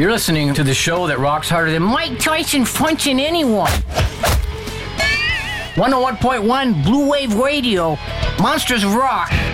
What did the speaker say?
You're listening to the show that rocks harder than Mike Tyson punching anyone. 101.1 Blue Wave Radio, Monsters of Rock.